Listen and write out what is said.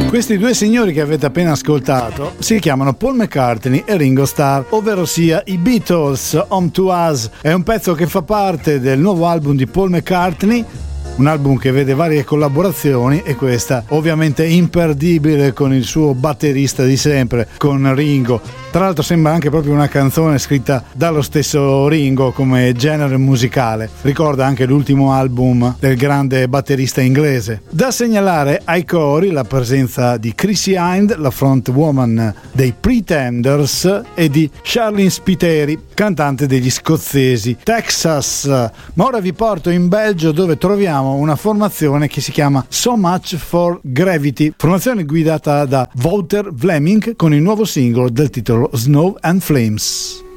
Questi due signori che avete appena ascoltato si chiamano Paul McCartney e Ringo Starr, ovvero sia i Beatles. Home to Us è un pezzo che fa parte del nuovo album di Paul McCartney, un album che vede varie collaborazioni e questa ovviamente imperdibile con il suo batterista di sempre, con Ringo. Tra l'altro sembra anche proprio una canzone scritta dallo stesso Ringo come genere musicale, ricorda anche l'ultimo album del grande batterista inglese. Da segnalare ai cori la presenza di Chrissie Hynde, la frontwoman dei Pretenders, e di Charlene Spiteri, cantante degli scozzesi Texas. Ma ora vi porto in Belgio, dove troviamo una formazione che si chiama So Much for Gravity, formazione guidata da Wouter Vlaming con il nuovo singolo del titolo Snow and Flames.